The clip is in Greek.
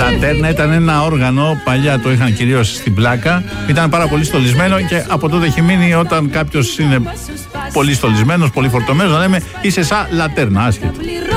Λατέρνα ήταν ένα όργανο, παλιά το είχαν κυρίως στην Πλάκα, ήταν πάρα πολύ στολισμένο και από τότε έχει μείνει όταν κάποιος είναι πολύ στολισμένος, πολύ φορτωμένος, να λέμε είσαι σαν λατέρνα, άσχετο.